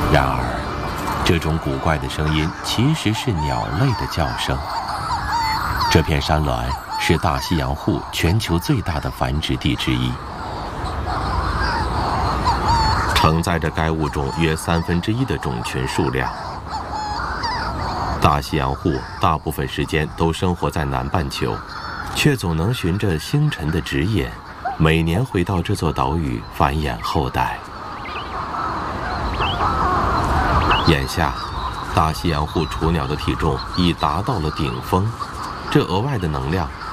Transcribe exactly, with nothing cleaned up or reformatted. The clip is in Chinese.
然而，这种古怪的声音其实是鸟类的叫声。这片山峦是大西洋户全球最大的繁殖地之一，承载着该物种约三分之一的种群数量。大西洋户大部分时间都生活在南半球，却总能循着星辰的指引，每年回到这座岛屿繁衍后代。眼下，大西洋户雏鸟的体重已达到了顶峰，这额外的能量